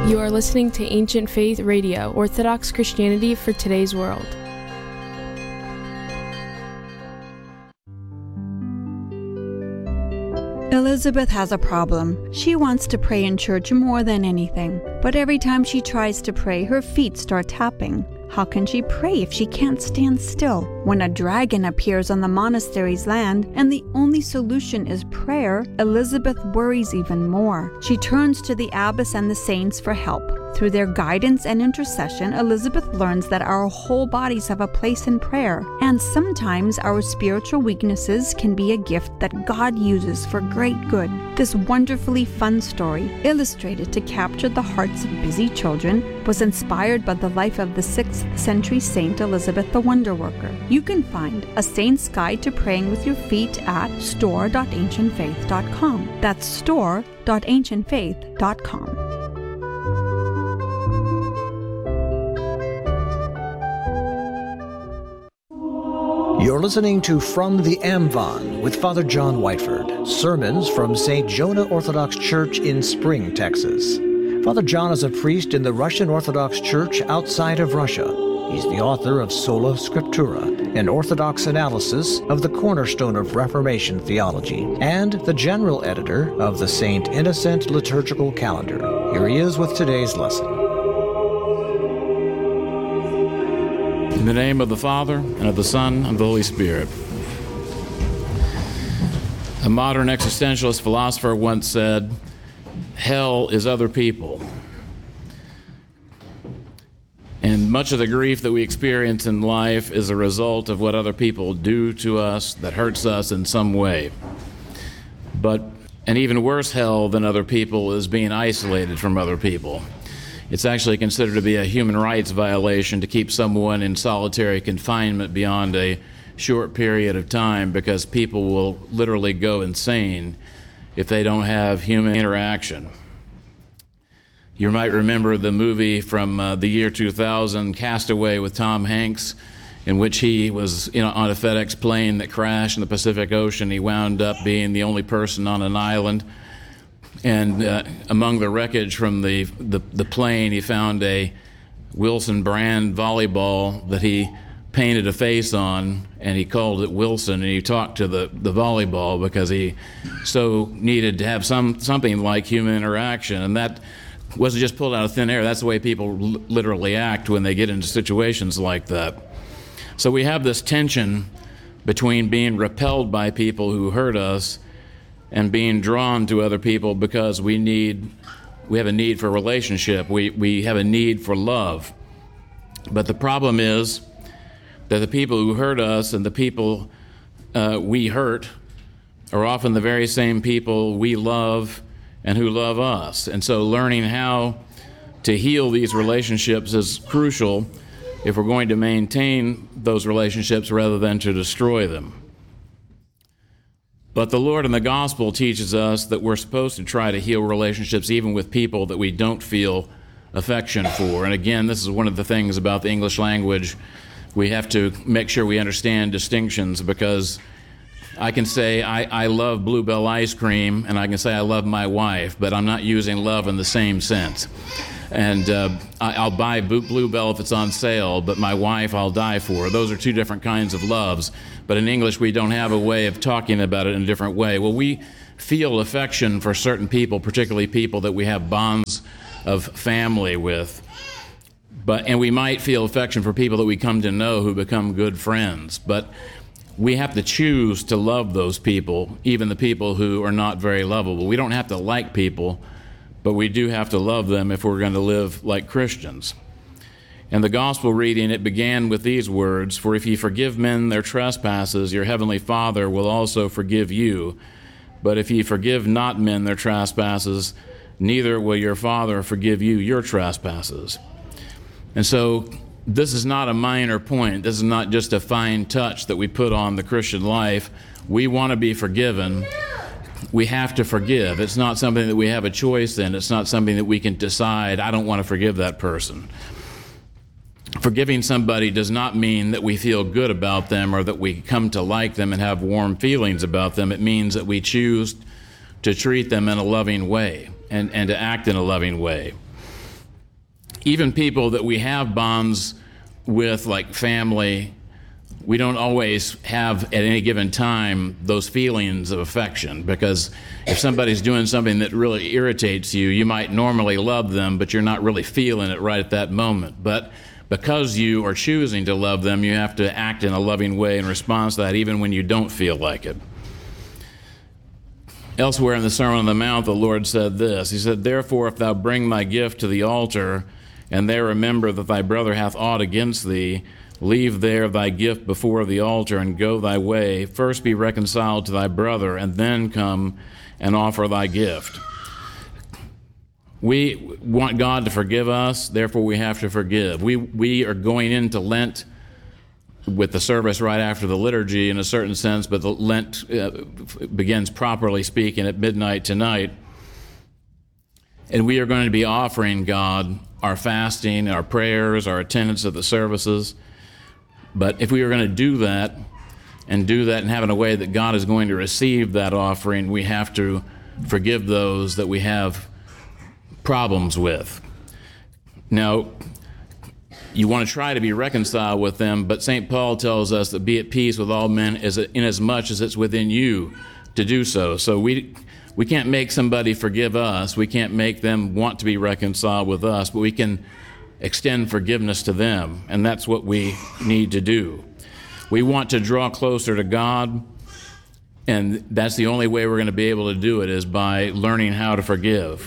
You are listening to Ancient Faith Radio, Orthodox Christianity for today's world. Elizabeth has a problem. She wants to pray in church more than anything, but every time she tries to pray, her feet start tapping. How can she pray if she can't stand still? When a dragon appears on the monastery's land and the only solution is prayer, Elizabeth worries even more. She turns to the abbess and the saints for help. Through their guidance and intercession, Elizabeth learns that our whole bodies have a place in prayer, and sometimes our spiritual weaknesses can be a gift that God uses for great good. This wonderfully fun story, illustrated to capture the hearts of busy children, was inspired by the life of the 6th century Saint Elizabeth the Wonder Worker. You can find A Saint's Guide to Praying with Your Feet at store.ancientfaith.com. That's store.ancientfaith.com. You're listening to From the Amvon with Father John Whiteford, sermons from St. Jonah Orthodox Church in Spring, Texas. Father John is a priest in the Russian Orthodox Church outside of Russia. He's the author of Sola Scriptura, an Orthodox analysis of the cornerstone of Reformation theology, and the general editor of the St. Innocent Liturgical Calendar. Here he is with today's lesson. In the name of the Father, and of the Son, and of the Holy Spirit. A modern existentialist philosopher once said, "Hell is other people." And much of the grief that we experience in life is a result of what other people do to us that hurts us in some way. But an even worse hell than other people is being isolated from other people. It's actually considered to be a human rights violation to keep someone in solitary confinement beyond a short period of time, because people will literally go insane if they don't have human interaction. You might remember the movie from the year 2000, Castaway, with Tom Hanks, in which he was on a FedEx plane that crashed in the Pacific Ocean. He wound up being the only person on an island. And among the wreckage from the plane, he found a Wilson brand volleyball that he painted a face on, and he called it Wilson, and he talked to the volleyball because he so needed to have something like human interaction. And that wasn't just pulled out of thin air. That's the way people literally act when they get into situations like that. So we have this tension between being repelled by people who hurt us and being drawn to other people because we have a need for relationship. We have a need for love. But the problem is that the people who hurt us and the people we hurt are often the very same people we love and who love us. And so learning how to heal these relationships is crucial if we're going to maintain those relationships rather than to destroy them. But the Lord in the gospel teaches us that we're supposed to try to heal relationships even with people that we don't feel affection for. And again, this is one of the things about the English language. We have to make sure we understand distinctions, because I can say I love Bluebell ice cream, and I can say I love my wife, but I'm not using love in the same sense. And I'll buy Bluebell if it's on sale, but my wife I'll die for. Those are two different kinds of loves. But in English, we don't have a way of talking about it in a different way. Well, we feel affection for certain people, particularly people that we have bonds of family with. And we might feel affection for people that we come to know who become good friends. But we have to choose to love those people, even the people who are not very lovable. We don't have to like people, but we do have to love them if we're going to live like Christians. In the gospel reading, it began with these words, "For if ye forgive men their trespasses, your heavenly Father will also forgive you. But if ye forgive not men their trespasses, neither will your Father forgive you your trespasses." And so this is not a minor point. This is not just a fine touch that we put on the Christian life. We want to be forgiven. We have to forgive. It's not something that we have a choice in. It's not something that we can decide, I don't want to forgive that person. Forgiving somebody does not mean that we feel good about them or that we come to like them and have warm feelings about them. It means that we choose to treat them in a loving way and to act in a loving way. even people that we have bonds with, like family, we don't always have at any given time those feelings of affection, because if somebody's doing something that really irritates you, you might normally love them, but you're not really feeling it right at that moment. But because you are choosing to love them, you have to act in a loving way in response to that, even when you don't feel like it. Elsewhere in the Sermon on the Mount, the Lord said this. He said, "Therefore, if thou bring thy gift to the altar, and there remember that thy brother hath aught against thee, leave there thy gift before the altar, and go thy way. First be reconciled to thy brother, and then come and offer thy gift." We want God to forgive us, therefore we have to forgive. We are going into Lent with the service right after the liturgy in a certain sense, but the Lent begins, properly speaking, at midnight tonight. And we are going to be offering God our fasting, our prayers, our attendance at the services. But if we are going to do that and have it in a way that God is going to receive that offering, we have to forgive those that we have problems with. Now, you want to try to be reconciled with them, but St. Paul tells us that be at peace with all men inasmuch as it's within you to do so. So we can't make somebody forgive us. We can't make them want to be reconciled with us, but we can extend forgiveness to them, and that's what we need to do. We want to draw closer to God, and that's the only way we're going to be able to do it, is by learning how to forgive.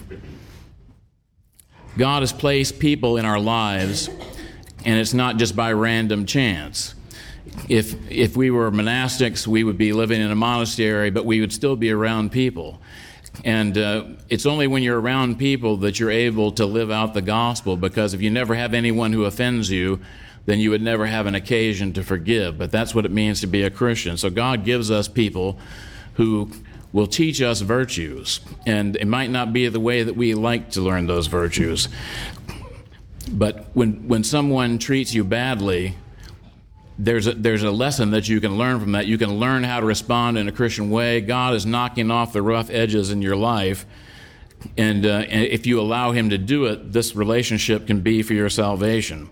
God has placed people in our lives, and it's not just by random chance. If we were monastics, we would be living in a monastery, but we would still be around people. And it's only when you're around people that you're able to live out the gospel, because if you never have anyone who offends you, then you would never have an occasion to forgive. But that's what it means to be a Christian. So God gives us people who will teach us virtues, and it might not be the way that we like to learn those virtues. But when someone treats you badly, there's a lesson that you can learn from that. You can learn how to respond in a Christian way. God is knocking off the rough edges in your life, and if you allow Him to do it, this relationship can be for your salvation.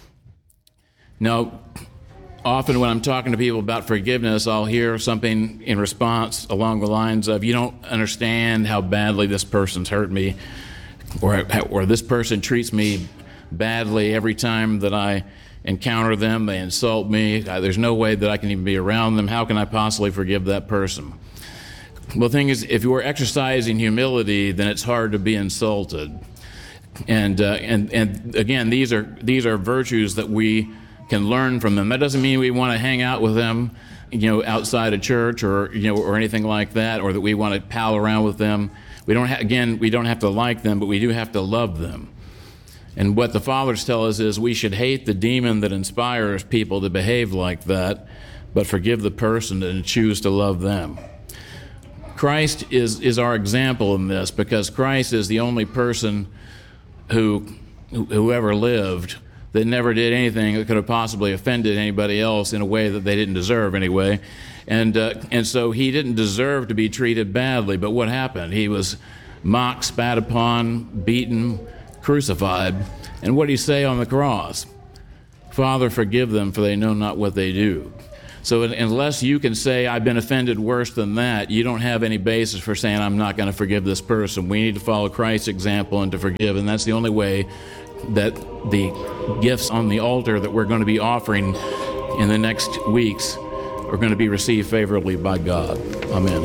Now, often when I'm talking to people about forgiveness, I'll hear something in response along the lines of, "You don't understand how badly this person's hurt me," or "This person treats me badly every time that I encounter them. They insult me. There's no way that I can even be around them. How can I possibly forgive that person?" Well, the thing is, if you're exercising humility, then it's hard to be insulted. And again, these are virtues that we can learn from them. That doesn't mean we want to hang out with them, outside of church or anything like that, or that we want to pal around with them. We don't have to like them, but we do have to love them. And what the Fathers tell us is we should hate the demon that inspires people to behave like that, but forgive the person and choose to love them. Christ is our example in this, because Christ is the only person who ever lived that never did anything that could have possibly offended anybody else in a way that they didn't deserve anyway. And so he didn't deserve to be treated badly, but what happened? He was mocked, spat upon, beaten, crucified. And what did he say on the cross? "Father, forgive them, for they know not what they do." So unless you can say, "I've been offended worse than that," you don't have any basis for saying, "I'm not going to forgive this person." We need to follow Christ's example and to forgive, and that's the only way that the gifts on the altar that we're going to be offering in the next weeks are going to be received favorably by God. Amen.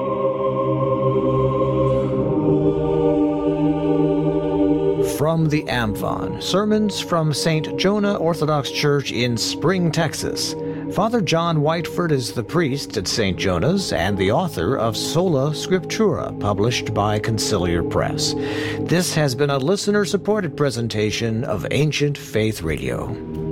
From the Amvon, sermons from St. Jonah Orthodox Church in Spring, Texas. Father John Whiteford is the priest at St. Jonah's and the author of Sola Scriptura, published by Conciliar Press. This has been a listener-supported presentation of Ancient Faith Radio.